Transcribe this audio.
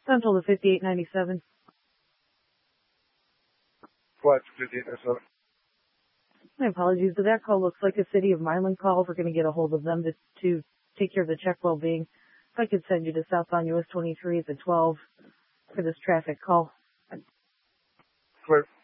Central to 5897. Flight 5897. My apologies, but that call looks like a City of Milan call. We're going to get a hold of them to take care of the check well-being. If I could send you to southbound US 23 at the 12 for this traffic call. Clear.